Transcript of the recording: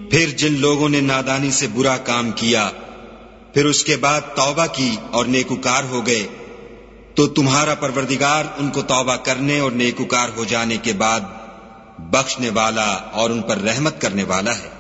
फिर जिन लोगों ने नादानी से बुरा काम किया फिर उसके बाद तौबा की और नेकुकार हो गए, तो तुम्हारा परवरदिगार उनको तौबा करने और नेकुकार हो जाने के बाद बख्शने वाला और उन पर रहमत करने वाला है।